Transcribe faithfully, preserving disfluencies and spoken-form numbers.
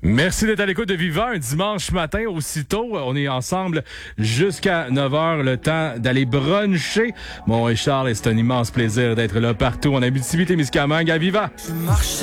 Merci d'être à l'écoute de Viva un dimanche matin aussitôt. On est ensemble jusqu'à neuf heures, le temps d'aller bruncher. Mon Charles, et c'est un immense plaisir d'être là partout en Abitibi-Témiscamingue à Viva.